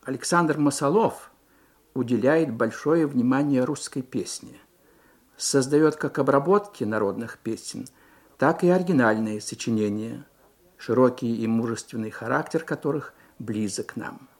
Александр Масолов уделяет большое внимание русской песне. Создает как обработки народных песен, так и оригинальные сочинения, широкий и мужественный характер которых близок нам.